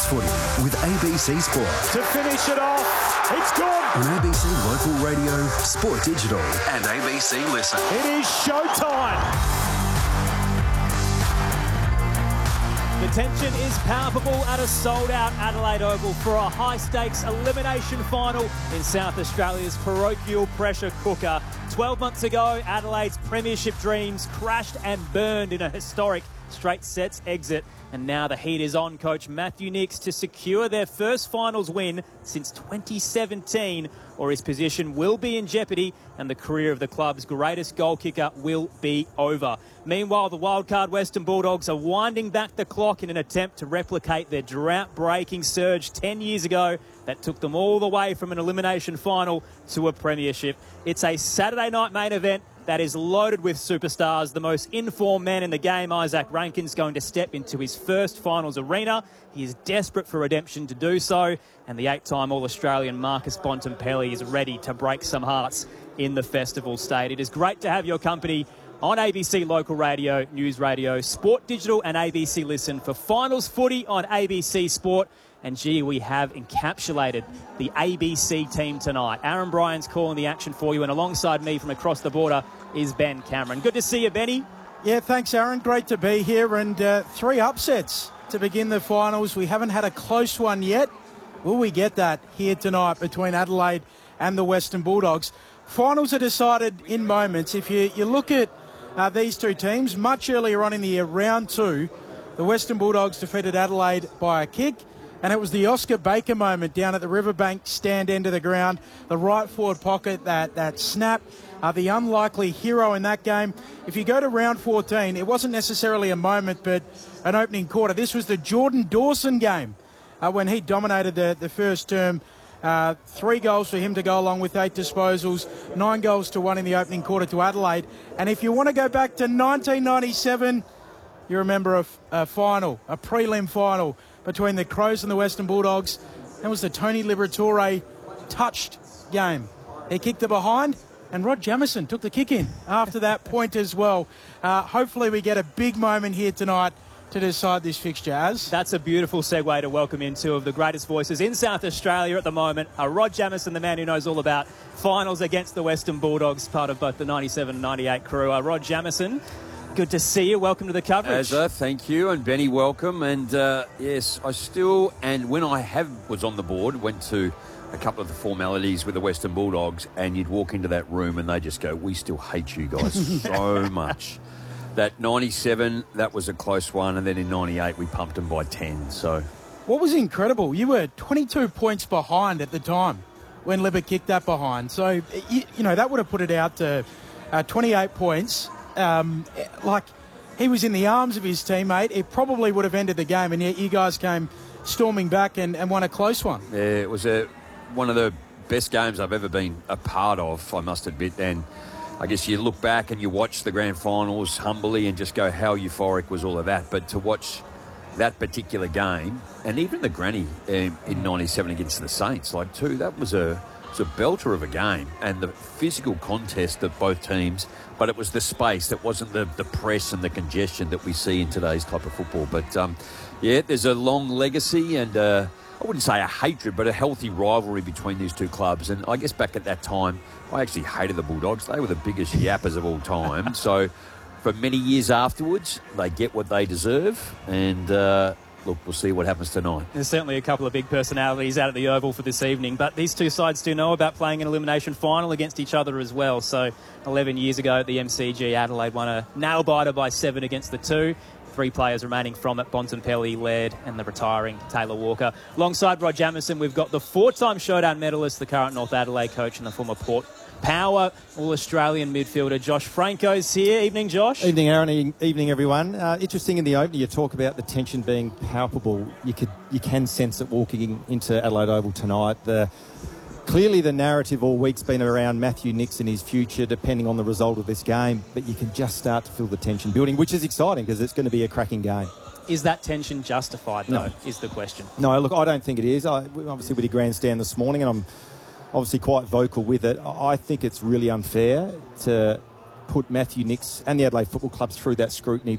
Footy with ABC Sport. To finish it off, it's good. On ABC Local Radio, Sport Digital and ABC Listen. It is showtime. The tension is palpable at a sold-out Adelaide Oval for a high-stakes elimination final in South Australia's parochial pressure cooker. 12 months ago, Adelaide's premiership dreams crashed and burned in a historic straight sets exit. And now the heat is on coach Matthew Nicks to secure their first finals win since 2017, or his position will be in jeopardy and the career of the club's greatest goal kicker will be over. Meanwhile, the wildcard Western Bulldogs are winding back the clock in an attempt to replicate their drought-breaking surge 10 years ago that took them all the way from an elimination final to a premiership. It's a Saturday night main event that is loaded with superstars. The most informed man in the game, Isaac Rankin's going to step into his first finals arena. He is desperate for redemption to do so. And the 8-time All-Australian Marcus Bontempelli is ready to break some hearts in the festival state. It is great to have your company on ABC Local Radio, News Radio, Sport Digital and ABC Listen for finals footy on ABC Sport. And gee, we have encapsulated the ABC team tonight. Aaron Bryan's calling the action for you, and alongside me from across the border is Ben Cameron. Good to see you, Benny. Yeah, thanks, Aaron. Great to be here. And 3 upsets to begin the finals. We haven't had a close one yet. Will we get that here tonight between Adelaide and the Western Bulldogs? Finals are decided in moments. If you look at these two teams, much earlier on in the year, round 2, the Western Bulldogs defeated Adelaide by a kick. And it was the Oscar Baker moment down at the Riverbank stand end of the ground, the right forward pocket, that snap, the unlikely hero in that game. If you go to round 14, it wasn't necessarily a moment, but an opening quarter. This was the Jordan Dawson game when he dominated the first term. 3 goals for him to go along with 8 disposals, 9 goals to 1 in the opening quarter to Adelaide. And if you want to go back to 1997, you remember a final, a prelim final between the Crows and the Western Bulldogs. That was the Tony Liberatore touched game. He kicked it behind, and Rod Jamieson took the kick in after that point as well. Hopefully we get a big moment here tonight to decide this fixture, Az. That's a beautiful segue to welcome in 2 of the greatest voices in South Australia at the moment. Rod Jamieson, the man who knows all about finals against the Western Bulldogs, part of both the 97 and 98 crew. Rod Jamieson, good to see you. Welcome to the coverage. Azza, thank you. And Benny, welcome. And yes, I still, and when I was on the board, went to a couple of the formalities with the Western Bulldogs, and you'd walk into that room and they just go, we still hate you guys so much. That 97, that was a close one. And then in 98, we pumped them by 10. So what was incredible, you were 22 points behind at the time when Libba kicked that behind. So, you know, that would have put it out to 28 points. Like he was in the arms of his teammate, it probably would have ended the game, and yet you guys came storming back and won a close one. Yeah, it was one of the best games I've ever been a part of, I must admit. And I guess you look back and you watch the grand finals humbly and just go, how euphoric was all of that. But to watch that particular game, and even the granny in 97 against the Saints, that was a belter of a game, and the physical contest of both teams. But it was the space. It wasn't the press and the congestion that we see in today's type of football. But, yeah, there's a long legacy and I wouldn't say a hatred, but a healthy rivalry between these two clubs. And I guess back at that time, I actually hated the Bulldogs. They were the biggest yappers of all time. So for many years afterwards, they get what they deserve. And look, we'll see what happens tonight. There's certainly a couple of big personalities out at the Oval for this evening, but these two sides do know about playing an elimination final against each other as well. So 11 years ago at the MCG, Adelaide won a nail-biter by 7 against the 2. 3 players remaining from it, Bontempelli, Laird and the retiring Taylor Walker. Alongside Rod Jamieson, we've got the 4-time Showdown medalist, the current North Adelaide coach and the former Port Power All-Australian midfielder Josh Franco's here. Evening, Josh. Evening, Aaron. Evening, everyone. Interesting in the opening, you talk about the tension being palpable. You can sense it walking into Adelaide Oval tonight. Clearly the narrative all week's been around Matthew Nicks and his future, depending on the result of this game. But you can just start to feel the tension building, which is exciting because it's going to be a cracking game. Is that tension justified, though, is the question? No, look, I don't think it is. Obviously, we did grandstand this morning, and I'm obviously quite vocal with it. I think it's really unfair to put Matthew Nicks and the Adelaide Football Club through that scrutiny